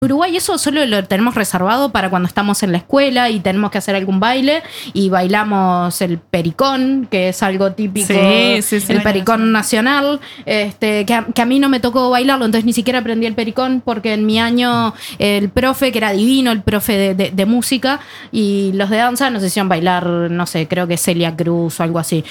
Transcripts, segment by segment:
Uruguay eso solo lo tenemos reservado para cuando estamos en la escuela y tenemos que hacer algún baile y bailamos el pericón, que es algo típico, el pericón nacional, que a mí no me tocó bailarlo, entonces ni siquiera aprendí el pericón porque en mi año el profe, que era divino, el profe de música y los de danza nos hicieron bailar, no sé, creo que Celia Cruz o algo así.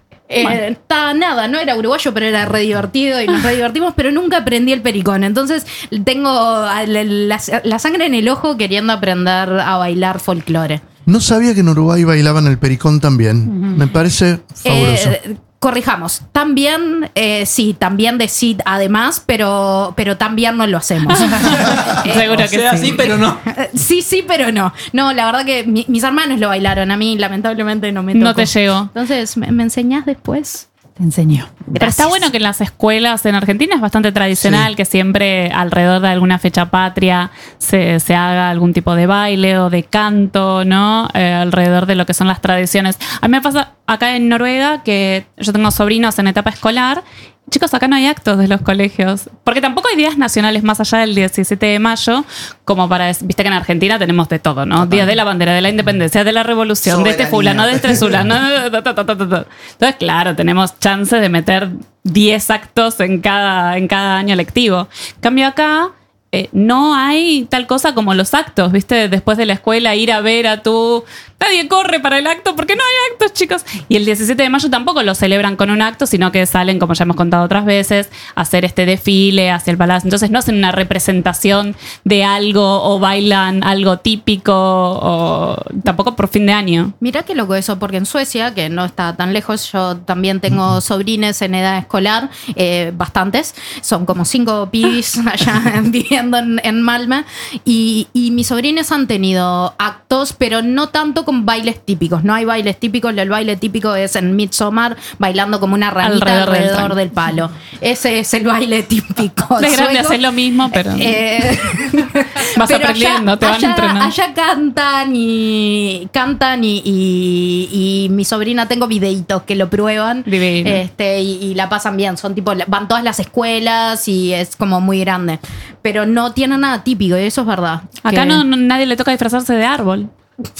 No era uruguayo, pero era re divertido y nos re divertimos, pero nunca aprendí el pericón. Entonces tengo la sangre en el ojo queriendo aprender a bailar folclore. No sabía que en Uruguay bailaban el pericón también. Me parece fabuloso. Corrijamos, también, sí, también de sí, además, pero también no lo hacemos. Seguro que sí, pero no. Sí, pero no. No, la verdad que mis hermanos lo bailaron, a mí lamentablemente no me tocó. No te llegó. Entonces, ¿me enseñás después? Te enseñó. Gracias. Pero está bueno que en las escuelas en Argentina es bastante tradicional que siempre alrededor de alguna fecha patria se haga algún tipo de baile o de canto, ¿no? Alrededor de lo que son las tradiciones. A mí me pasa acá en Noruega que yo tengo sobrinos en etapa escolar. Chicos, acá no hay actos de los colegios. Porque tampoco hay días nacionales más allá del 17 de mayo, como para... Viste que en Argentina tenemos de todo, ¿no? Día de la bandera, de la independencia, de la revolución, de este fulano, de este fulano. Entonces, claro, tenemos chance de meter 10 actos en cada año lectivo. En cambio acá... no hay tal cosa como los actos, ¿viste? Después de la escuela ir a ver a tu... Nadie corre para el acto porque no hay actos, chicos. Y el 17 de mayo tampoco lo celebran con un acto, sino que salen, como ya hemos contado otras veces, a hacer este desfile hacia el palacio. Entonces no hacen una representación de algo o bailan algo típico o tampoco por fin de año. Mirá qué loco eso, porque en Suecia, que no está tan lejos, yo también tengo sobrines en edad escolar, bastantes, son como 5 pibis allá viviendo en Malmö, y mis sobrines han tenido actos, pero no tanto con bailes típicos. No hay bailes típicos, el baile típico es en Midsommar, bailando como una ranita alrededor del palo. Ese es el baile típico. Es grande hacer lo mismo, pero vas pero aprendiendo, te van entrenando. Allá cantan y mi sobrina, tengo videitos que lo prueban y la pasan bien. Son tipo, van todas las escuelas y es como muy grande. Pero no tiene nada típico, y eso es verdad. Acá nadie le toca disfrazarse de árbol.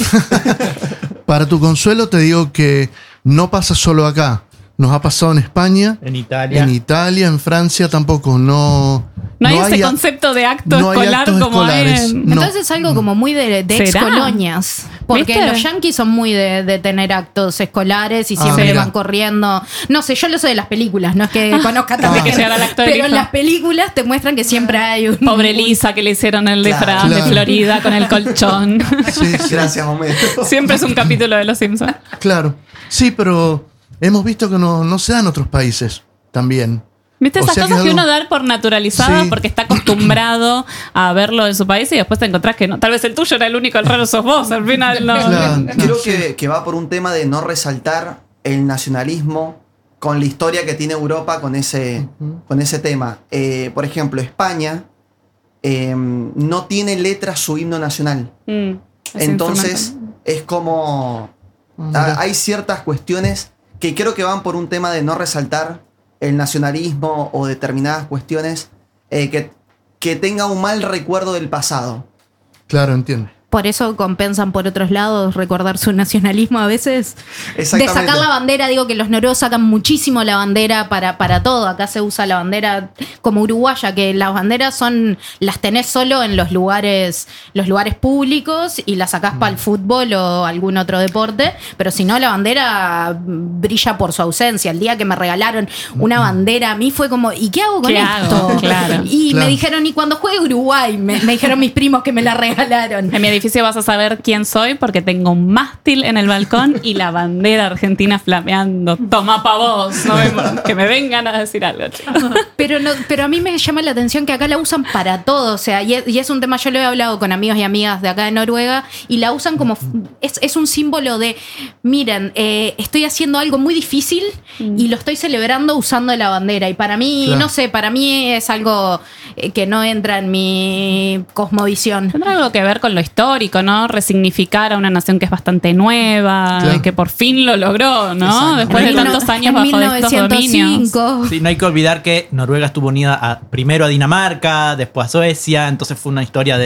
Para tu consuelo te digo que no pasa solo acá. Nos ha pasado en España, en Italia, en Francia tampoco. No hay ese concepto de acto escolar como es. Entonces es algo como muy de excolonias. Porque ¿viste? Los yanquis son muy de tener actos escolares y siempre van corriendo. No sé, yo lo sé de las películas, no es que conozca también. Pero en las películas te muestran que siempre hay un... Pobre Lisa que le hicieron el disfraz de Florida con el colchón. Sí, gracias, Homero. Siempre es un capítulo de Los Simpsons. Claro. Sí, pero hemos visto que no se da en otros países también. ¿Viste esas cosas que uno da por naturalizadas porque está acostumbrado a verlo en su país y después te encontrás que no? Tal vez el tuyo era el único, el raro sos vos, al final no. Claro. Creo que va por un tema de no resaltar el nacionalismo con la historia que tiene Europa con ese tema. Por ejemplo, España no tiene letra su himno nacional. Entonces es como... hay ciertas cuestiones que creo que van por un tema de no resaltar el nacionalismo o determinadas cuestiones que tenga un mal recuerdo del pasado. Claro, entiendo. Por eso compensan por otros lados recordar su nacionalismo a veces. De sacar la bandera, digo que los noruegos sacan muchísimo la bandera para todo. Acá se usa la bandera como uruguaya, que las banderas las tenés solo en los lugares públicos y las sacás para el fútbol o algún otro deporte, pero si no la bandera brilla por su ausencia. El día que me regalaron una bandera a mí fue como, ¿y qué hago con esto? Claro. Y me dijeron, ¿y cuando juegue Uruguay? Me dijeron mis primos que me la regalaron. En mi edificio vas a saber quién soy porque tengo un mástil en el balcón y la bandera argentina flameando. Toma pa' vos, que me vengan a decir algo. Pero a mí me llama la atención que acá la usan para todo, o sea, y es un tema, yo lo he hablado con amigos y amigas de acá de Noruega y la usan como, es un símbolo de, miren, estoy haciendo algo muy difícil y lo estoy celebrando usando la bandera, y para mí, no sé, para mí es algo que no entra en mi cosmovisión. ¿Tendrá algo que ver con lo histórico? histórico, ¿no? Resignificar a una nación que es bastante nueva, Claro. que por fin lo logró, ¿no? Exacto. Después de tantos años bajo estos dominios. Sí, no hay que olvidar que Noruega estuvo unida primero a Dinamarca, después a Suecia, entonces fue una historia